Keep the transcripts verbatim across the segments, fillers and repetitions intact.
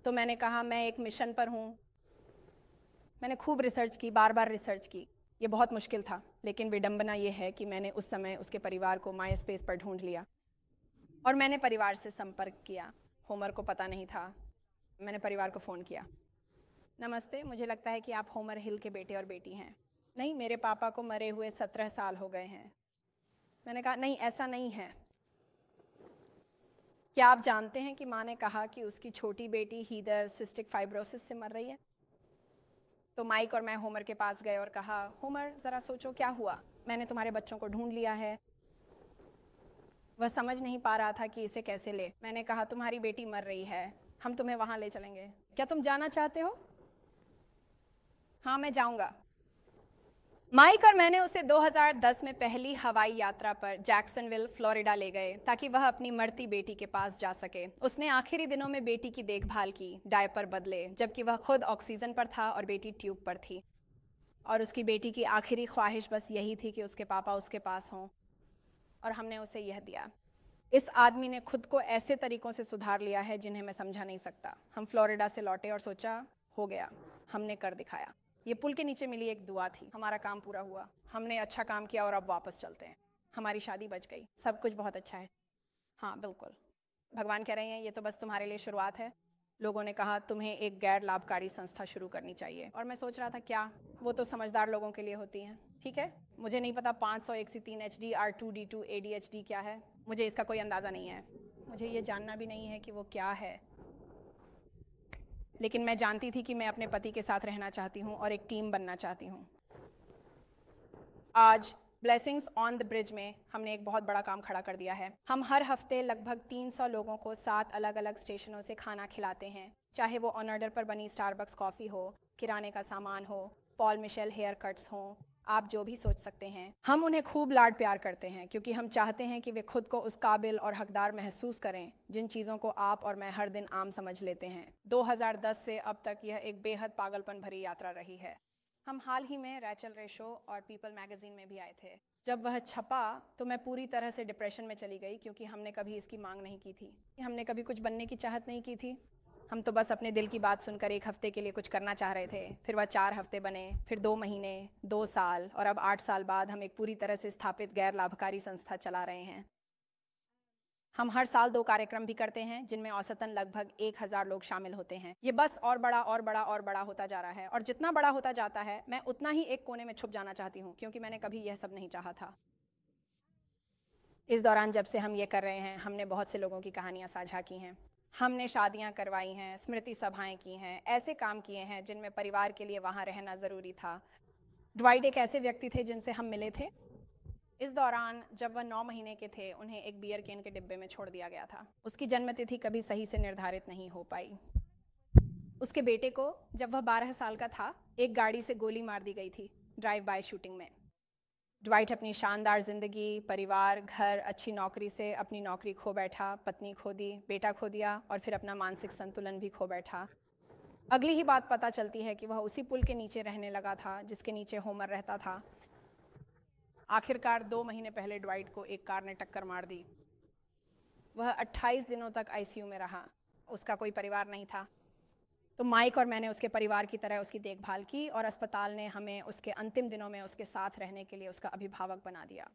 तो मैंने कहा मैं एक मिशन पर हूँ। मैंने खूब रिसर्च की, बार बार रिसर्च की। ये बहुत मुश्किल था, लेकिन विडंबना ये है कि मैंने उस समय उसके परिवार को माई स्पेस पर ढूंढ लिया और मैंने परिवार से संपर्क किया। होमर को पता नहीं था। मैंने परिवार को फ़ोन किया, नमस्ते, मुझे लगता है कि आप होमर हिल के बेटे और बेटी हैं। नहीं, मेरे पापा को मरे हुए सत्रह साल हो गए हैं। मैंने कहा नहीं, ऐसा नहीं है। क्या आप जानते हैं कि माँ ने कहा कि उसकी छोटी बेटी हीदर सिस्टिक फाइब्रोसिस से मर रही है? तो माइक और मैं होमर के पास गए और कहा, होमर ज़रा सोचो क्या हुआ। मैंने तुम्हारे बच्चों को ढूंढ लिया है। वह समझ नहीं पा रहा था कि इसे कैसे ले। मैंने कहा, तुम्हारी बेटी मर रही है, हम तुम्हें वहाँ ले चलेंगे, क्या तुम जाना चाहते हो? हाँ, मैं जाऊँगा। माइक और मैंने उसे दो हज़ार दस में पहली हवाई यात्रा पर जैक्सनविल, फ्लोरिडा ले गए ताकि वह अपनी मरती बेटी के पास जा सके। उसने आखिरी दिनों में बेटी की देखभाल की, डायपर बदले, जबकि वह खुद ऑक्सीजन पर था और बेटी ट्यूब पर थी। और उसकी बेटी की आखिरी ख्वाहिश बस यही थी कि उसके पापा उसके पास हों, और हमने उसे यह दिया। इस आदमी ने खुद को ऐसे तरीकों से सुधार लिया है जिन्हें मैं समझा नहीं सकता। हम फ्लोरिडा से लौटे और सोचा, हो गया, हमने कर दिखाया। ये पुल के नीचे मिली एक दुआ थी। हमारा काम पूरा हुआ, हमने अच्छा काम किया और अब वापस चलते हैं। हमारी शादी बच गई, सब कुछ बहुत अच्छा है। हाँ बिल्कुल, भगवान कह रहे हैं ये तो बस तुम्हारे लिए शुरुआत है। लोगों ने कहा तुम्हें एक गैर लाभकारी संस्था शुरू करनी चाहिए, और मैं सोच रहा था क्या, वो तो समझदार लोगों के लिए होती हैं। ठीक है, मुझे नहीं पता पाँच सौ एक सी तीन H D, are to D to, A D H D क्या है, मुझे इसका कोई अंदाज़ा नहीं है। मुझे ये जानना भी नहीं है कि वो क्या है, लेकिन मैं जानती थी कि मैं अपने पति के साथ रहना चाहती हूँ और एक टीम बनना चाहती हूँ। आज ब्लेसिंग्स ऑन द ब्रिज में हमने एक बहुत बड़ा काम खड़ा कर दिया है। हम हर हफ्ते लगभग तीन सौ लोगों को सात अलग अलग स्टेशनों से खाना खिलाते हैं, चाहे वो ऑन ऑर्डर पर बनी स्टारबक्स कॉफ़ी हो, किराने का सामान हो, पॉल मिशेल हेयर कट्स हों, आप जो भी सोच सकते हैं। हम उन्हें खूब लाड प्यार करते हैं क्योंकि हम चाहते हैं कि वे खुद को उस काबिल और हकदार महसूस करें जिन चीज़ों को आप और मैं हर दिन आम समझ लेते हैं। दो हज़ार दस से अब तक यह एक बेहद पागलपन भरी यात्रा रही है। हम हाल ही में रैचल रे शो और पीपल मैगजीन में भी आए थे। जब वह छपा तो मैं पूरी तरह से डिप्रेशन में चली गई क्योंकि हमने कभी इसकी मांग नहीं की थी। हमने कभी कुछ बनने की चाहत नहीं की थी। हम तो बस अपने दिल की बात सुनकर एक हफ्ते के लिए कुछ करना चाह रहे थे। फिर वह चार हफ्ते बने, फिर दो महीने, दो साल, और अब आठ साल बाद हम एक पूरी तरह से स्थापित गैर लाभकारी संस्था चला रहे हैं। हम हर साल दो कार्यक्रम भी करते हैं जिनमें औसतन लगभग एक हज़ार लोग शामिल होते हैं। ये बस और बड़ा और बड़ा और बड़ा होता जा रहा है, और जितना बड़ा होता जाता है मैं उतना ही एक कोने में छुप जाना चाहती हूँ क्योंकि मैंने कभी यह सब नहीं चाहा था। इस दौरान जब से हम ये कर रहे हैं, हमने बहुत से लोगों की कहानियाँ साझा की हैं। हमने शादियाँ करवाई हैं, स्मृति सभाएं की हैं, ऐसे काम किए हैं जिनमें परिवार के लिए वहाँ रहना ज़रूरी था। ड्वाइट एक ऐसे व्यक्ति थे जिनसे हम मिले थे। इस दौरान जब वह नौ महीने के थे, उन्हें एक बियर कैन के डिब्बे में छोड़ दिया गया था। उसकी जन्मतिथि कभी सही से निर्धारित नहीं हो पाई। उसके बेटे को जब वह बारह साल का था, एक गाड़ी से गोली मार दी गई थी, ड्राइव बाय शूटिंग में। ड्वाइट अपनी शानदार जिंदगी, परिवार, घर, अच्छी नौकरी से अपनी नौकरी खो बैठा, पत्नी खो दी, बेटा खो दिया, और फिर अपना मानसिक संतुलन भी खो बैठा। अगली ही बात पता चलती है कि वह उसी पुल के नीचे रहने लगा था जिसके नीचे होमर रहता था। आखिरकार दो महीने पहले ड्वाइट को एक कार ने टक्कर मार दी। वह अट्ठाईस दिनों तक आई सी यू में रहा। उसका कोई परिवार नहीं था, तो माइक और मैंने उसके परिवार की तरह उसकी देखभाल की, और अस्पताल ने हमें उसके अंतिम दिनों में उसके साथ रहने के लिए उसका अभिभावक बना दिया।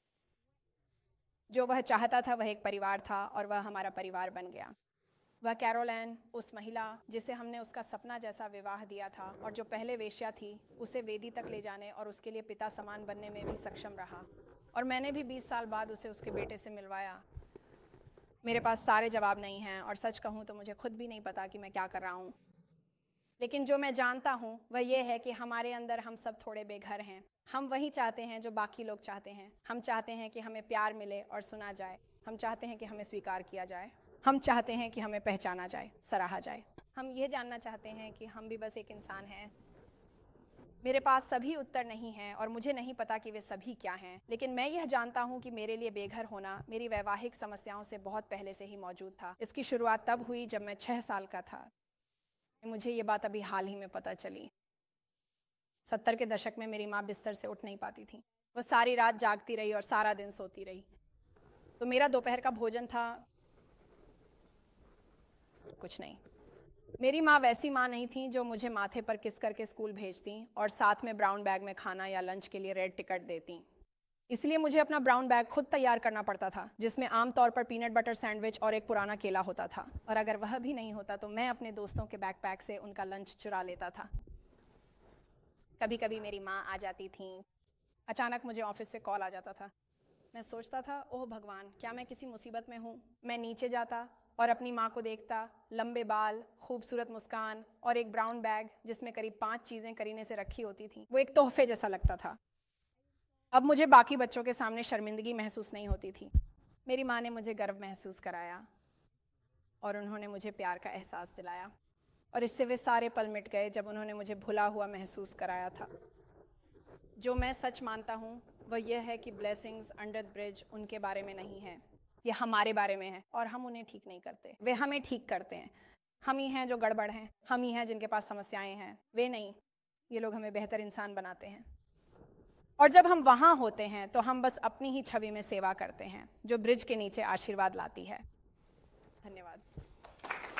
जो वह चाहता था वह एक परिवार था, और वह हमारा परिवार बन गया। वह कैरोलैन, उस महिला जिसे हमने उसका सपना जैसा विवाह दिया था और जो पहले वेश्या थी, उसे वेदी तक ले जाने और उसके लिए पिता समान बनने में भी सक्षम रहा। और मैंने भी बीस साल बाद उसे उसके बेटे से मिलवाया। मेरे पास सारे जवाब नहीं हैं, और सच कहूँ तो मुझे खुद भी नहीं पता कि मैं क्या कर रहा हूँ। लेकिन जो मैं जानता हूँ वह यह है कि हमारे अंदर हम सब थोड़े बेघर हैं। हम वही चाहते हैं जो बाकी लोग चाहते हैं। हम चाहते हैं कि हमें प्यार मिले और सुना जाए। हम चाहते हैं कि हमें स्वीकार किया जाए। हम चाहते हैं कि हमें पहचाना जाए, सराहा जाए। हम ये जानना चाहते हैं कि हम भी बस एक इंसान हैं। मेरे पास सभी उत्तर नहीं हैं, और मुझे नहीं पता कि वे सभी क्या हैं, लेकिन मैं यह जानता हूँ कि मेरे लिए बेघर होना मेरी वैवाहिक समस्याओं से बहुत पहले से ही मौजूद था। इसकी शुरुआत तब हुई जब मैं छः साल का था। मुझे ये बात अभी हाल ही में पता चली। सत्तर के दशक में मेरी माँ बिस्तर से उठ नहीं पाती थी। वह सारी रात जागती रही और सारा दिन सोती रही। तो मेरा दोपहर का भोजन था कुछ नहीं। मेरी माँ वैसी माँ नहीं थी जो मुझे माथे पर किस करके स्कूल भेजती और साथ में ब्राउन बैग में खाना या लंच के लिए रेड टिकट देती। इसलिए मुझे अपना ब्राउन बैग खुद तैयार करना पड़ता था, जिसमें आमतौर पर पीनट बटर सैंडविच और एक पुराना केला होता था। और अगर वह भी नहीं होता तो मैं अपने दोस्तों के बैकपैक से उनका लंच चुरा लेता था। कभी कभी मेरी माँ आ जाती थी। अचानक मुझे ऑफिस से कॉल आ जाता था। मैं सोचता था, ओह भगवान, क्या मैं किसी मुसीबत में हूँ। मैं नीचे जाता और अपनी माँ को देखता, लंबे बाल, खूबसूरत मुस्कान और एक ब्राउन बैग जिसमें करीब पाँच चीज़ें करीने से रखी होती थी। वो एक तोहफे जैसा लगता था। अब मुझे बाकी बच्चों के सामने शर्मिंदगी महसूस नहीं होती थी। मेरी माँ ने मुझे गर्व महसूस कराया और उन्होंने मुझे प्यार का एहसास दिलाया, और इससे वे सारे पल मिट गए जब उन्होंने मुझे भुला हुआ महसूस कराया था। जो मैं सच मानता हूँ वह यह है कि ब्लेसिंग्स अंडर द ब्रिज उनके बारे में नहीं है, ये हमारे बारे में है, और हम उन्हें ठीक नहीं करते, वे हमें ठीक करते हैं। हम ही हैं जो गड़बड़ हैं, हम ही हैं जिनके पास समस्याएं हैं, वे नहीं। ये लोग हमें बेहतर इंसान बनाते हैं। और जब हम वहाँ होते हैं तो हम बस अपनी ही छवि में सेवा करते हैं, जो ब्रिज के नीचे आशीर्वाद लाती है।